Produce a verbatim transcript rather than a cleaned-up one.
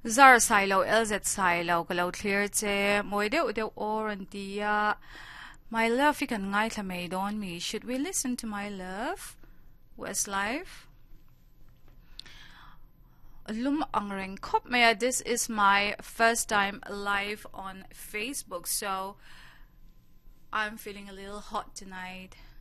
Zar silo L Z silo galo clear te moide ude orantia. My love, you can ngai made on me. Should we listen to my love? Westlife. Lum ang kop maya. This is my first time live on Facebook, so I'm feeling a little hot tonight.